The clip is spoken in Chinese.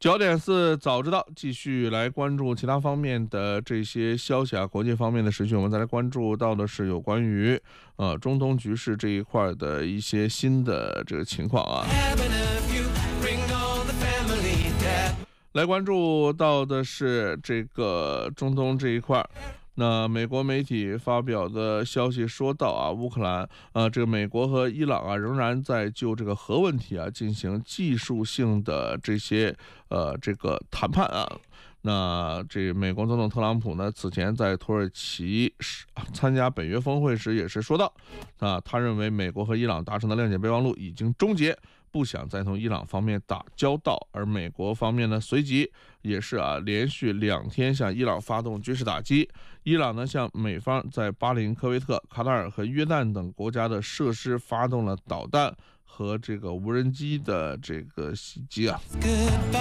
9.4早知道，继续来关注其他方面的这些消息啊，国际方面的时讯，我们再来关注到的是有关于中东局势这一块的一些新的这个情况啊。来关注到的是这个中东这一块。那美国媒体发表的消息说到啊，乌克兰这个美国和伊朗啊仍然在就这个核问题啊进行技术性的这些这个谈判啊。那这美国总统特朗普呢，此前在土耳其参加北约峰会时也是说到他认为美国和伊朗达成的谅解备忘录已经终结，不想再同伊朗方面打交道。而美国方面呢，随即也是连续2天向伊朗发动军事打击。伊朗呢向美方在巴林、科威特、卡塔尔和约旦等国家的设施发动了导弹和这个无人机的这个袭击啊。